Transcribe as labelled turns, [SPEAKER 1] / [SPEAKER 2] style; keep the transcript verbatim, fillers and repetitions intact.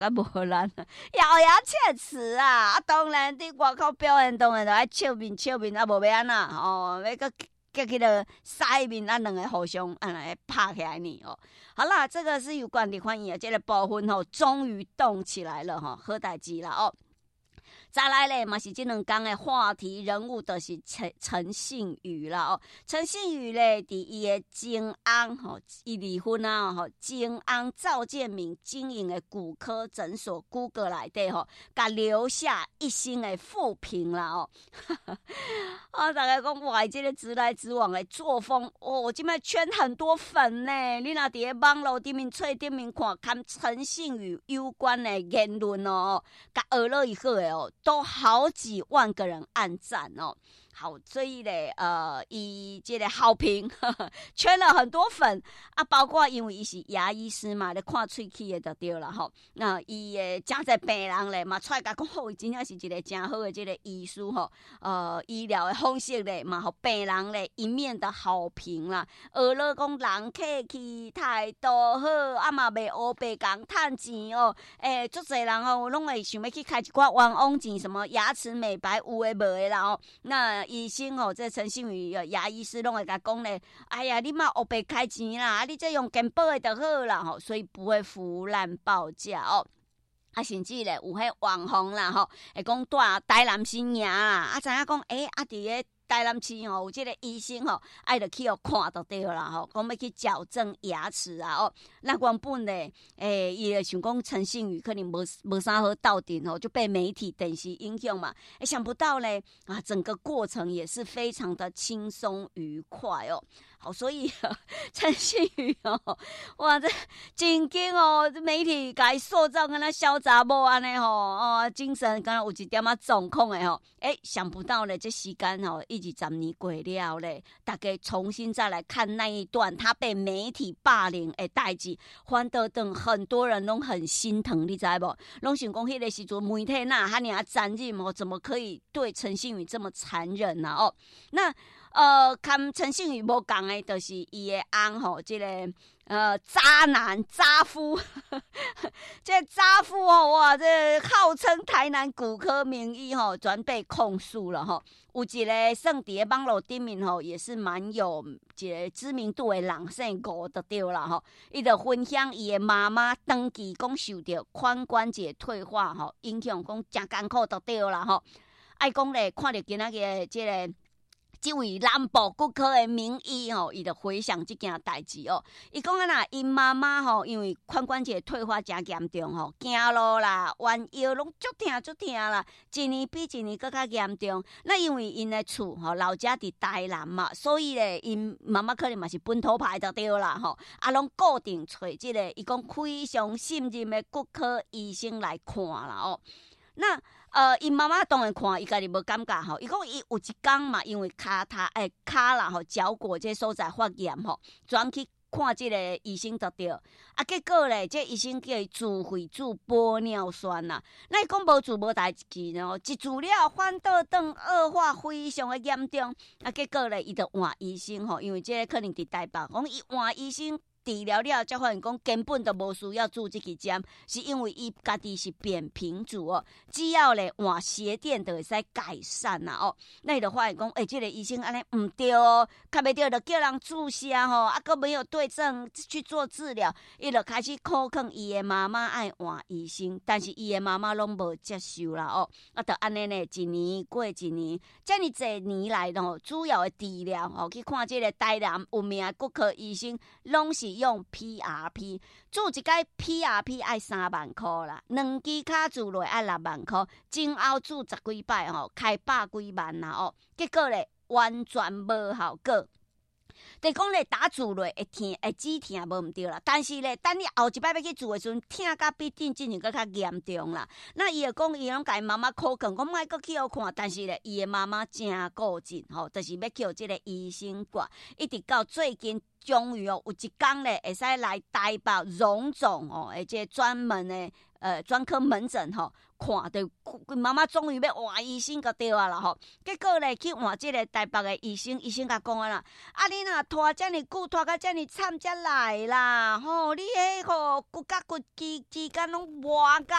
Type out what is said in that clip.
[SPEAKER 1] 啊无咱咬牙切齿啊！啊，当然伫外口表演，当然就爱笑面笑面，啊无要安那哦，要个结起了塞面，啊两个互相安尼拍起来呢哦。好啦，这个是有关的欢迎啊，这个部分吼、哦，终于动起来了哈、哦，好代志啦哦。再来咧，嘛是这两天的话题人物，就是陈陈信宇啦哦。陈信宇咧，伫伊的金安吼，伊离婚啊吼，金安赵建明经营的骨科诊所，谷歌内底吼，甲留下一星的负评啦哦。啊，大家讲哇，这个直来直往的作风，哦，我今麦圈很多粉呢。你若伫网络顶面、册顶面看，看陈信宇有关的言论哦，甲学了以后的哦。都好几万个人按赞哦，好，所以咧，呃，伊这个好评，呵呵圈了很多粉啊，包括因为伊是牙医师嘛，咧看喙齿的就对了吼。那伊诶真侪病人咧嘛，出来甲讲，吼，伊真正是一个真好的这个医师吼，呃，医疗的方式咧嘛，互病人咧一面的好评啦。学了讲人客气态度好，啊嘛袂黑白讲趁钱哦，诶，足侪人吼拢会想要去开一寡冤枉钱，什么牙齿美白有诶无诶啦哦，那。医生哦，这陈信宇牙医师拢会甲讲咧，哎呀，你嘛黑白开钱啦，啊，你这用健保的就好啦吼，所以不会腐烂报价哦。啊，甚至咧有迄网红啦吼，会讲住台南新营啦，啊，知影讲，诶、欸，啊，伫个台南市吼，有即个医生吼，爱着去互看就对啦吼，讲要去矫正牙齿啊哦。那原本咧，诶、欸，伊想讲陈信宇可能无无啥好斗阵吼，就被媒体电视影响嘛。诶、欸，想不到咧，啊，整个过程也是非常的轻松愉快哦。好，所以陈信宇哦，哇，这真紧哦，媒体甲伊塑造跟他小查某安尼吼，哦，精神敢若有一点仔状况的吼。诶、欸，想不到咧，这时间吼，一直十年过了咧，大家重新再来看那一段他被媒体霸凌的代志，反倒等很多人都很心疼，你知无？拢想讲迄个时阵媒体哪哈尔啊残忍哦，怎么可以对陈信宇这么残忍啊？哦，那。呃，跟陈信宇无共的，就是伊的翁吼，这个呃渣男渣夫，这渣夫哦，哇，这号称台南骨科名医吼，全被控诉了吼。有一个算伫咧网络顶面吼，也是蛮有一个知名度的人，姓吴就对啦吼。伊就分享伊的妈妈长期讲受到髋关节退化吼，影响讲真艰苦就对啦吼。爱讲咧，看到今仔日这个。这位南部骨科的名医吼，伊就回想这件代志哦。伊讲啊啦，因妈妈吼，因为髋关节退化真严重吼，走路啦、弯腰拢足疼足疼啦，一年比一年更加严重。那因为因的厝吼老家伫台南嘛，所以咧，因妈妈可能嘛是本土派就对啦吼，啊，拢固定找这个伊讲非常信任的骨科医生来看啦哦。那呃，因妈妈当然看，伊家己无感觉吼。伊讲伊有一天嘛，因为骹头诶骹啦吼，脚骨这所在发炎吼，转去看这个医生就对。啊，结果咧，这医生叫伊自费注玻尿酸啦。那伊讲无注无代志呢，一注了反倒等恶化非常的严重。啊，结果咧，伊就换医生吼，因为这个可能伫台北，讲伊换医生。治疗了，才发现讲根本都无需要做这个针，是因为伊家己是扁平足哦，只要咧换鞋垫就会使改善啦哦。那伊就发现讲，诶、欸，这个医生安尼唔对哦，较袂对就叫人注射吼，啊，佫没有对症去做治疗，伊就开始苦劝伊的妈妈爱换医生，但是伊的妈妈拢无接受啦哦。啊，就安尼呢，一年过一年，这么多年来吼，主要的治疗吼，去看这个台南有名的骨科医生，拢是。用 P R P 做一解 P R P 要三万块啦，两支卡做落要六万块，前后做十几摆吼，开百几万啦哦，结果咧完全无效果。就讲咧打住落会疼会止疼无毋对啦，但是咧等你后一摆要去做的时阵，疼甲比顶之前搁较严重啦。那伊就讲伊拢甲伊妈妈苦劝，讲莫搁去互看，但是咧伊的妈妈真固执吼，就是要去互即个医生挂，一直到最近。终于哦，有一天咧，会使来台北荣总哦，而且专门的呃专科门诊吼、哦，看到妈妈终于要换医生个对啊啦吼。结果咧去换这个台北的医生，医生甲讲啊啦，啊你若拖遮尼久，拖到遮尼惨才来啦，吼、哦，你迄吼骨甲骨之之间拢磨甲